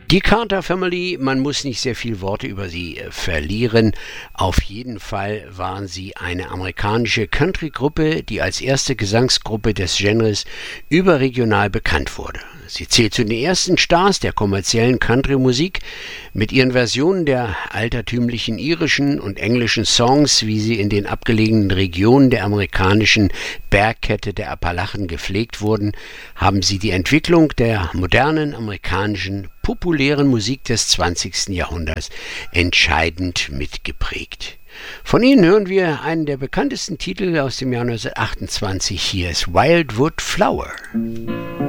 Die Carter Family, man muss nicht sehr viel Worte über sie verlieren. Auf jeden Fall waren sie eine amerikanische Country-Gruppe, die als erste Gesangsgruppe des Genres überregional bekannt wurde. Sie zählt zu den ersten Stars der kommerziellen Country-Musik. Mit ihren Versionen der altertümlichen irischen und englischen Songs, wie sie in den abgelegenen Regionen der amerikanischen Bergkette der Appalachen gepflegt wurden, haben sie die Entwicklung der modernen amerikanischen populären Musik des 20. Jahrhunderts entscheidend mitgeprägt. Von ihnen hören wir einen der bekanntesten Titel aus dem Jahr 1928. Hier ist Wildwood Flower.